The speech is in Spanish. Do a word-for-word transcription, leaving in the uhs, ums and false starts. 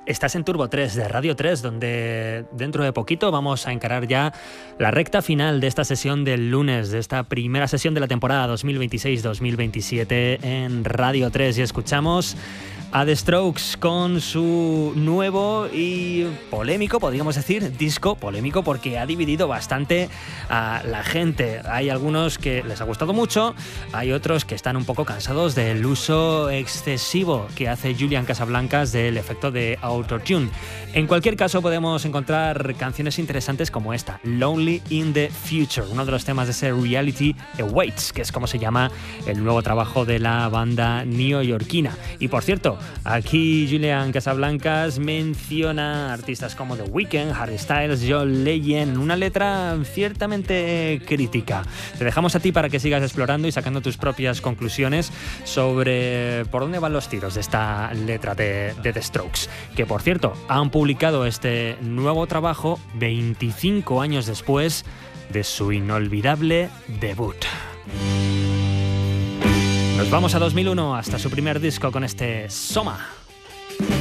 Estás en Turbo tres de Radio tres, donde dentro de poquito vamos a encarar ya la recta final de esta sesión del lunes, de esta primera sesión de la temporada dos mil veintiséis dos mil veintisiete en Radio tres. Y escuchamos a The Strokes con su nuevo y polémico, podríamos decir, disco polémico, porque ha dividido bastante a la gente. Hay algunos que les ha gustado mucho, hay otros que están un poco cansados del uso excesivo que hace Julian Casablancas del efecto de autotune. En cualquier caso, podemos encontrar canciones interesantes como esta, Lonely in the Future, uno de los temas de ese Reality Awaits, que es como se llama el nuevo trabajo de la banda neoyorquina. Y por cierto, aquí Julian Casablancas menciona artistas como The Weeknd, Harry Styles, John Legend, una letra ciertamente crítica. Te dejamos a ti para que sigas explorando y sacando tus propias conclusiones sobre por dónde van los tiros de esta letra de, de The Strokes, que por cierto han publicado este nuevo trabajo veinticinco años después de su inolvidable debut. Nos vamos a dos mil uno, hasta su primer disco con este Soma.